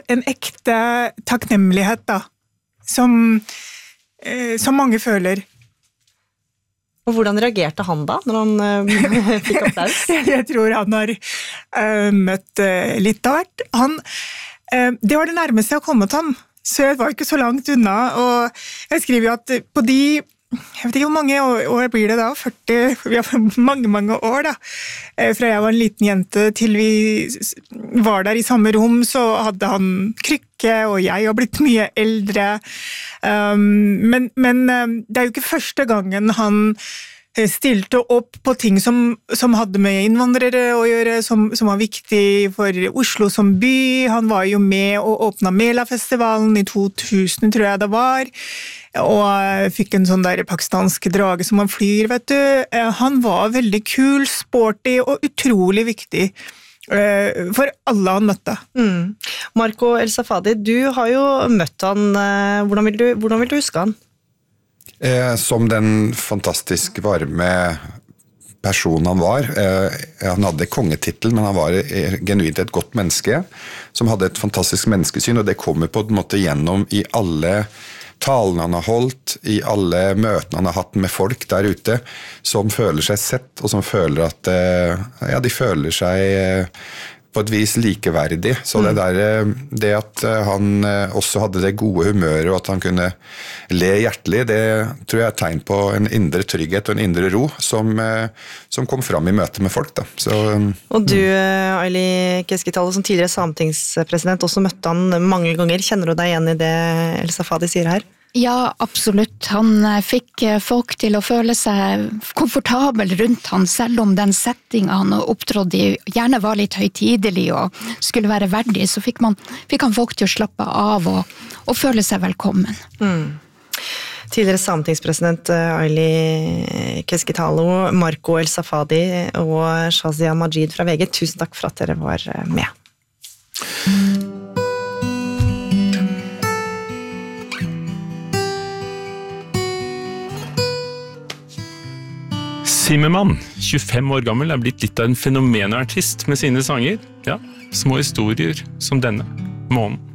en ekte takknemlighet da, som mange føler. Og hvordan reagerte han da, når han fikk applaus? Jeg tror han har møtt litt av hvert. Det var det nærmeste jeg har kommet ham, så jeg var ikke så langt unna, og jeg skriver jo at på de, jeg vet ikke hvor mange år blir det da, 40, vi har mange år da, fra jeg var en liten jente til vi var der i samme rom, så hadde han krykke, og jeg har blitt mye eldre, men det er jo ikke første gangen han stilte opp på ting som hadde med innvandrere å gjøre, som var viktig for Oslo som by. Han var jo med og åpnet Mela-festivalen i 2000, tror jeg det var, og fikk en sånn der pakistansk drage som han flyr, vet du. Han var veldig kul, sporty og utrolig viktig for alle han møtte. Marco El Safadi, du har jo møtt han. Hvordan vil du huske han? Som den fantastisk varme personen han var. Han hadde kongetitel, men han var genuint et godt menneske, som hadde et fantastisk menneskesyn, og det kommer på en måte gjennom i alle talene han har holdt, i alle møtene han har hatt med folk der ute, som føler seg sett, og som føler at de føler seg på et vis likeverdig. Så det at han også hadde det gode humøret, og at han kunne le hjertelig, det tror jeg er tegn på en indre trygghet og en indre ro, som kom fram i møte med folk. Da. Så, og du, Aili Keskitalo, som tidligere sametingspresident, også møtte han mange ganger. Kjenner du deg igjen i det El Safadi sier her? Ja, absolutt. Han fikk folk til å føle seg komfortabel rundt han, selv om den settingen han opptrådde i gjerne var litt høytidelig og skulle være verdig, så fikk han folk til å slappe av og føle seg velkommen. Tidligere sametingspresident Aili Keskitalo, Marco El Safadi og Shazia Majid fra VG, tusen takk for at dere var med. Zimmermann, 25 år gammel, er blitt litt av en fenomenartist med sine sanger. Ja, små historier som denne, Månen.